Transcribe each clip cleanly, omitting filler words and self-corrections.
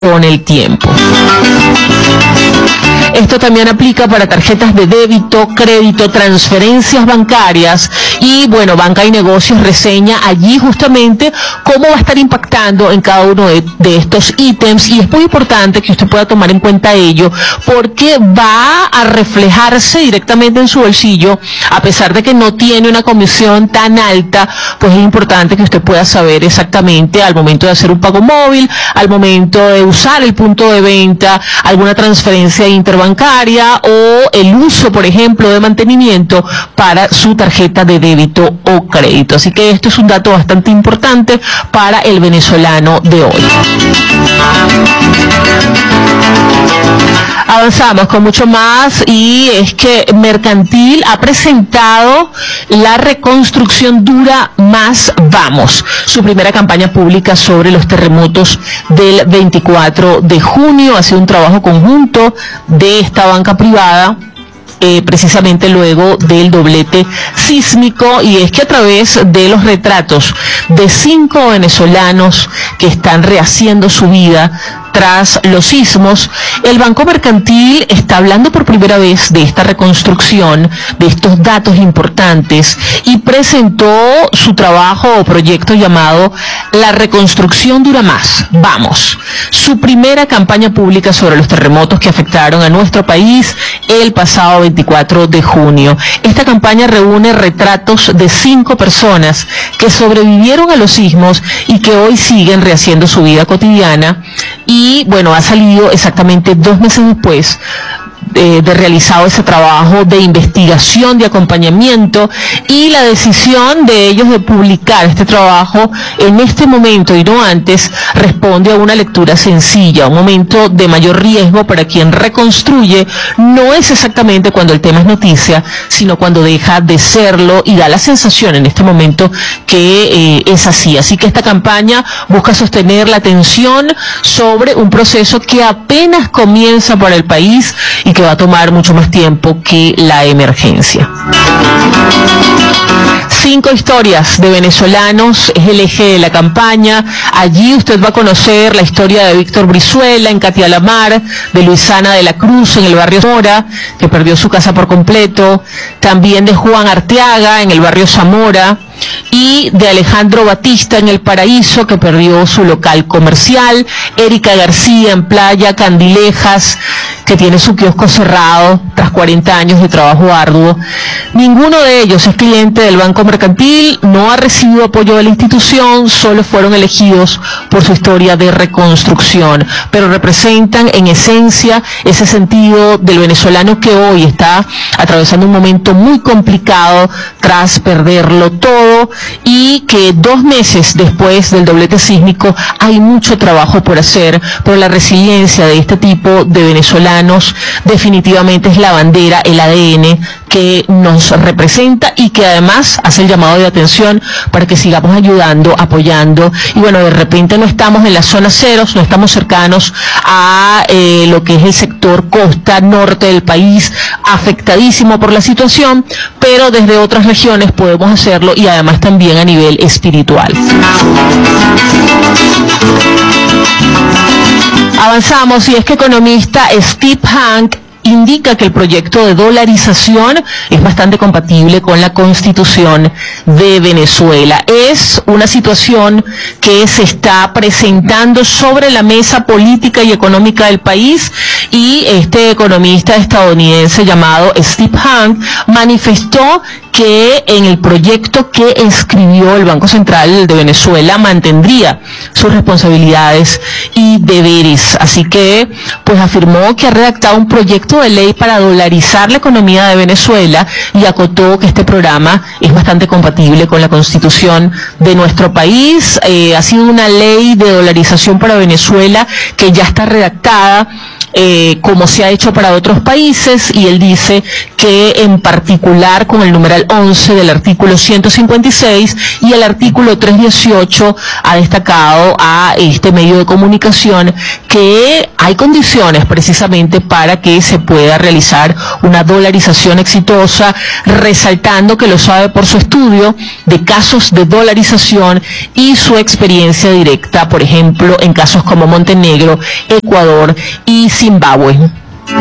con el tiempo. Esto también aplica para tarjetas de débito, crédito, transferencias bancarias y bueno, Banca y Negocios reseña allí justamente cómo va a estar impactando en cada uno de estos ítems y es muy importante que usted pueda tomar en cuenta ello porque va a reflejarse directamente en su bolsillo, a pesar de que no tiene una comisión tan alta, pues es importante que usted pueda saber exactamente al momento de hacer un pago móvil, al momento de usar el punto de venta, alguna transferencia interbancaria o el uso, por ejemplo, de mantenimiento para su tarjeta de débito o crédito. Así que esto es un dato bastante importante para el venezolano de hoy. Avanzamos con mucho más y es que Mercantil ha presentado la reconstrucción dura más vamos, su primera campaña pública sobre los terremotos del 24 de junio. Ha sido un trabajo conjunto de esta banca privada, precisamente luego del doblete sísmico, y es que a través de los retratos de 5 venezolanos que están rehaciendo su vida tras los sismos, el Banco Mercantil está hablando por primera vez de esta reconstrucción, de estos datos importantes, y presentó su trabajo o proyecto llamado La Reconstrucción Dura Más, Vamos, su primera campaña pública sobre los terremotos que afectaron a nuestro país el pasado 24 de junio. Esta campaña reúne retratos de 5 personas que sobrevivieron a los sismos y que hoy siguen rehaciendo su vida cotidiana. Y bueno, ha salido exactamente 2 meses después de realizado ese trabajo de investigación, de acompañamiento, y la decisión de ellos de publicar este trabajo en este momento y no antes responde a una lectura sencilla. Un momento de mayor riesgo para quien reconstruye no es exactamente cuando el tema es noticia, sino cuando deja de serlo, y da la sensación en este momento que es así. Así que esta campaña busca sostener la atención sobre un proceso que apenas comienza para el país y que va a tomar mucho más tiempo que la emergencia. 5 historias de venezolanos es el eje de la campaña. Allí usted va a conocer la historia de Víctor Brizuela en Catialamar, de Luisana de la Cruz en el barrio Zamora, que perdió su casa por completo, también de Juan Arteaga en el barrio Zamora, y de Alejandro Batista en El Paraíso, que perdió su local comercial, Erika García en Playa Candilejas, que tiene su kiosco cerrado tras 40 años de trabajo arduo. Ninguno de ellos es cliente del Banco Mercantil, no ha recibido apoyo de la institución, solo fueron elegidos por su historia de reconstrucción, pero representan en esencia ese sentido del venezolano que hoy está atravesando un momento muy complicado tras perderlo todo, y que 2 meses después del doblete sísmico hay mucho trabajo por hacer, pero la resiliencia de este tipo de venezolanos definitivamente es la bandera, el ADN que nos representa y que además hace el llamado de atención para que sigamos ayudando, apoyando. Y bueno, de repente no estamos en la zona cero, no estamos cercanos a lo que es el sector costa norte del país, afectadísimo por la situación, pero desde otras regiones podemos hacerlo, y además también a nivel espiritual. Avanzamos, y es que economista Steve Hank indica que el proyecto de dolarización es bastante compatible con la Constitución de Venezuela. Es una situación que se está presentando sobre la mesa política y económica del país, y este economista estadounidense llamado Steve Hank manifestó que en el proyecto que escribió el Banco Central de Venezuela mantendría sus responsabilidades y deberes. Así que, pues afirmó que ha redactado un proyecto de ley para dolarizar la economía de Venezuela, y acotó que este programa es bastante compatible con la Constitución de nuestro país. Ha sido una ley de dolarización para Venezuela que ya está redactada, como se ha hecho para otros países, y él dice que en particular con el numeral numeral 11 del artículo 156 y el artículo 318 ha destacado a este medio de comunicación que hay condiciones precisamente para que se pueda realizar una dolarización exitosa, resaltando que lo sabe por su estudio de casos de dolarización y su experiencia directa, por ejemplo, en casos como Montenegro, Ecuador y Zimbabue.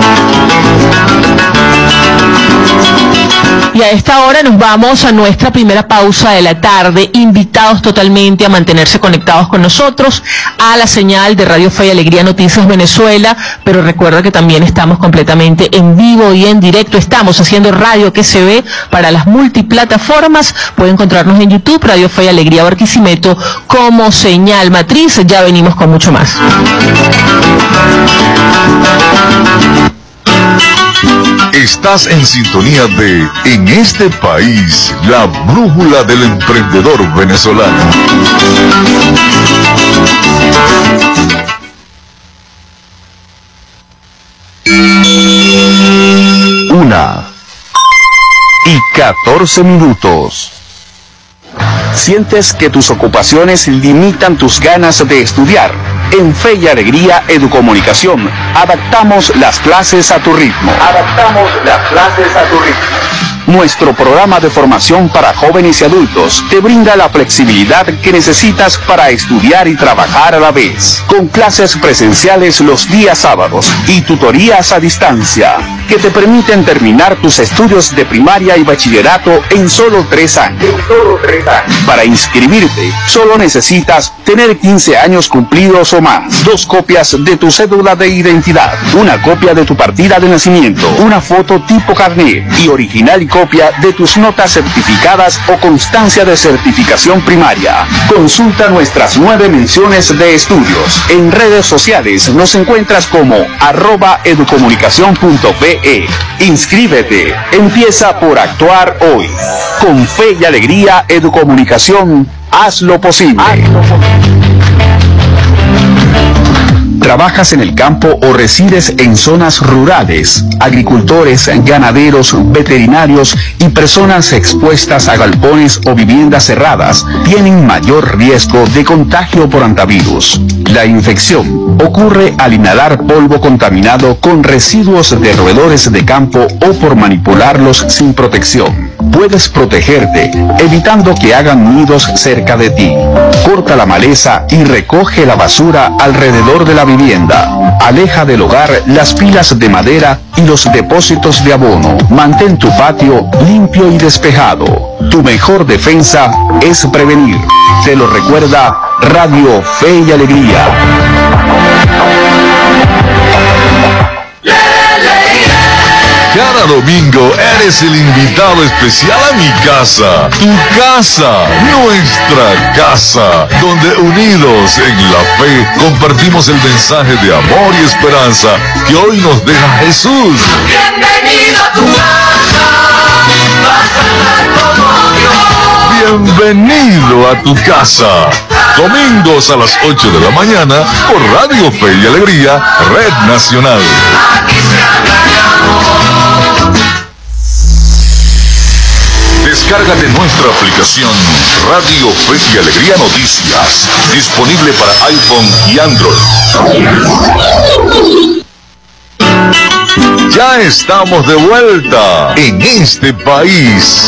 Y a esta hora nos vamos a nuestra primera pausa de la tarde, invitados totalmente a mantenerse conectados con nosotros a la señal de Radio Fe y Alegría Noticias Venezuela, pero recuerda que también estamos completamente en vivo y en directo, estamos haciendo radio que se ve para las multiplataformas, puede encontrarnos en YouTube, Radio Fe y Alegría Barquisimeto como señal matriz, ya venimos con mucho más. Estás en sintonía de En este país, la brújula del emprendedor venezolano. Una y 14 minutos. ¿Sientes que tus ocupaciones limitan tus ganas de estudiar? En Fe y Alegría Educomunicación, adaptamos las clases a tu ritmo. Nuestro programa de formación para jóvenes y adultos te brinda la flexibilidad que necesitas para estudiar y trabajar a la vez, con clases presenciales los días sábados y tutorías a distancia, que te permiten terminar tus estudios de primaria y bachillerato en solo 3 años. Para inscribirte, solo necesitas tener 15 años cumplidos o más, 2 copias de tu cédula de identidad, una copia de tu partida de nacimiento, una foto tipo carnet y original y copia de tus notas certificadas o constancia de certificación primaria. Consulta nuestras 9 menciones de estudios. En redes sociales nos encuentras como @educomunicacion.pe. Inscríbete. Empieza por actuar hoy. Con Fe y Alegría Educomunicación, haz lo posible. ¿Trabajas en el campo o resides en zonas rurales? Agricultores, ganaderos, veterinarios y personas expuestas a galpones o viviendas cerradas tienen mayor riesgo de contagio por hantavirus. La infección ocurre al inhalar polvo contaminado con residuos de roedores de campo o por manipularlos sin protección. Puedes protegerte evitando que hagan nidos cerca de ti. Corta la maleza y recoge la basura alrededor de la vivienda. Aleja del hogar las pilas de madera y los depósitos de abono. Mantén tu patio limpio y despejado. Tu mejor defensa es prevenir. Te lo recuerda Radio Fe y Alegría. Cada domingo eres el invitado especial a mi casa, tu casa, nuestra casa, donde unidos en la fe compartimos el mensaje de amor y esperanza que hoy nos deja Jesús. Bienvenido a tu casa, vas a estar como Dios. Bienvenido a tu casa. Domingos a las 8 de la mañana por Radio Fe y Alegría, Red Nacional. Aquí se habla de amor. Descárgate nuestra aplicación Radio Fe y Alegría Noticias, disponible para iPhone y Android. Ya estamos de vuelta en este país.